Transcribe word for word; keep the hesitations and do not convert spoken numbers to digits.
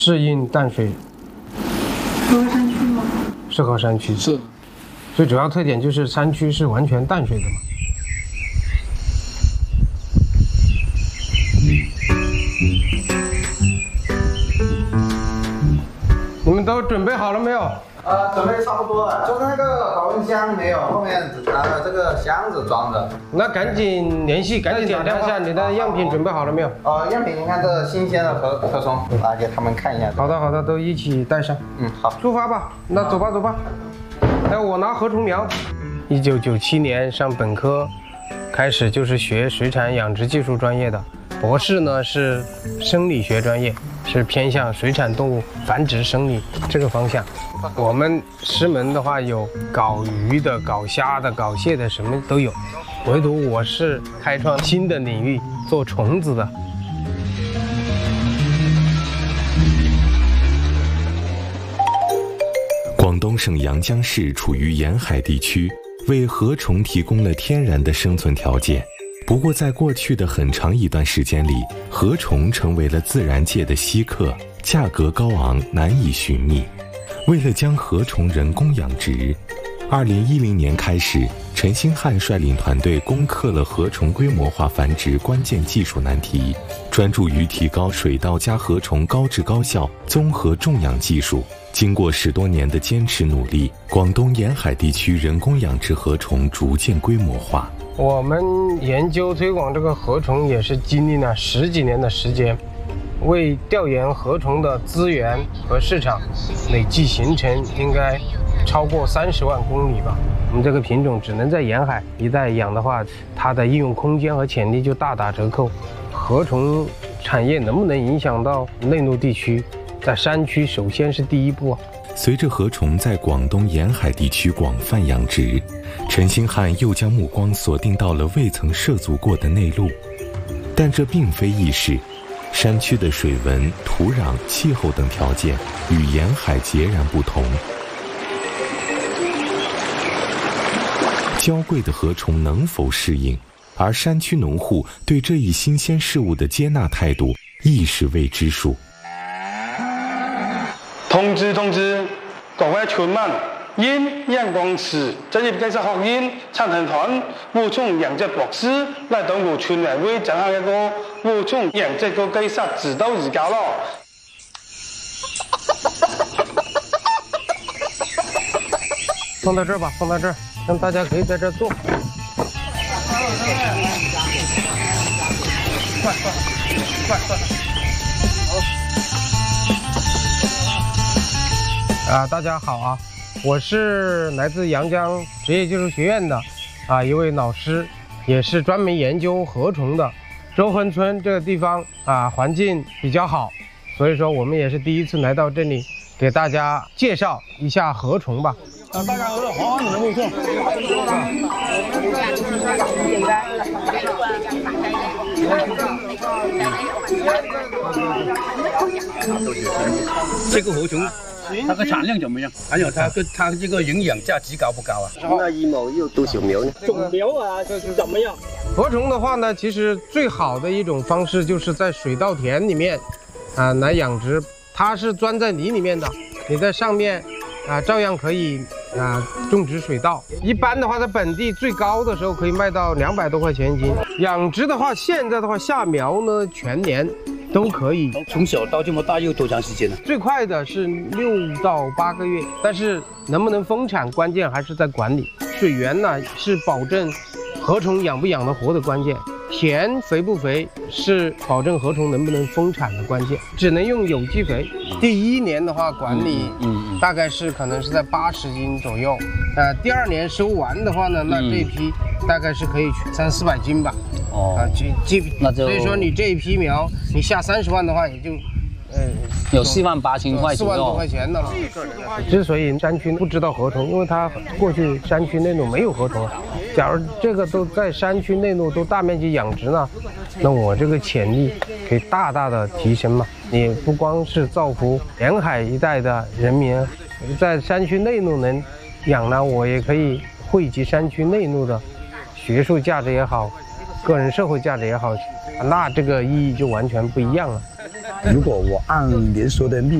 适应淡水。 适合山区吗？ 适合山区。 是。 最主要特点就是山区是完全淡水的嘛。你们都准备好了没有？ 呃，准备差不多了，就那个保温箱没有，后面拿了这个箱子装着。 那赶紧联系，赶紧检查一下你的样品准备好了没有？ 呃，样品你看这新鲜的河河虫，来给他们看一下。 好的好的，都一起带上。 嗯，好， 出发吧。那走吧走吧。哎，我拿河虫苗。一九九七年上本科，开始就是学水产养殖技术专业的，博士呢是生理学专业。是偏向水产动物繁殖生理这个方向。我们师门的话有搞鱼的、搞虾的、搞蟹的，什么都有。唯独我是开创新的领域，做虫子的。 广东省阳江市处于沿海地区，为河虫提供了天然的生存条件。不过，在过去的很长一段时间里，河虫成为了自然界的稀客，价格高昂，难以寻觅。为了将河虫人工养殖，二零一零年开始，陈星汉率领团队攻克了河虫规模化繁殖关键技术难题，专注于提高水稻加河虫高质高效综合种养技术。经过十多年的坚持努力，广东沿海地区人工养殖河虫逐渐规模化。 我们研究推广这个河虫也是经历了十几年的时间，为调研河虫的资源和市场，累计形成应该超过三十万公里吧。我们这个品种只能在沿海一带养的话，它的应用空间和潜力就大打折扣。河虫产业能不能影响到内陆地区，在山区首先是第一步啊。 随着河虫在广东沿海地区广泛养殖，陈星汉又将目光锁定到了未曾涉足过的内陆。但这并非易事，山区的水文、土壤、气候等条件与沿海截然不同。娇贵的河虫能否适应，而山区农户对这一新鲜事物的接纳态度亦是未知数。 通知通知，各位村民，因阳光市职業技術學院陳行團湖蟲養殖博士來到我村委會進行一個湖蟲養殖個技術指導研究咯。 放到這兒吧，放到這兒，讓大家可以在這兒坐。快快快快！好。啊，大家好啊，我是来自阳江职业技术学院的啊一位老师，也是专门研究河虫的。周亨村这个地方啊，环境比较好，所以说我们也是第一次来到这里，给大家介绍一下河虫吧。啊，大家好，好，你们没错。 这个河虫它的产量怎么样？还有它跟它这个营养价值高不高啊？ 那一亩有多少苗呢？ 种苗啊，这是怎么样？ 河虫的话呢，其实最好的一种方式就是在水稻田里面啊来养殖，它是钻在泥里面的，你在上面啊照样可以啊种植水稻。一般的话，在本地最高的时候可以卖到两百多块钱一斤。养殖的话，现在的话下苗呢全年都可以。 从小到这么大又多长时间呢？ 最快的是六到八个月，但是能不能丰产，关键还是在管理。水源呢是保证河虫养不养得活的关键，田肥不肥是保证河虫能不能丰产的关键。只能用有机肥。第一年的话管理大概是可能是在八十斤左右，呃，第二年收完的话呢，那这一批大概是可以三四百斤吧。哦，啊，这这那就所以说你这一批苗，你下三十万的话，也就，呃， 有四万八千块， 四万多块钱的了。之所以山区不知道河虫，因为它过去山区内陆没有河虫。假如这个都在山区内陆都大面积养殖呢，那我这个潜力可以大大的提升嘛。你不光是造福沿海一带的人民，在山区内陆能养呢，我也可以惠及山区内陆的学术价值也好，个人社会价值也好，那这个意义就完全不一样了。 如果我按您说的利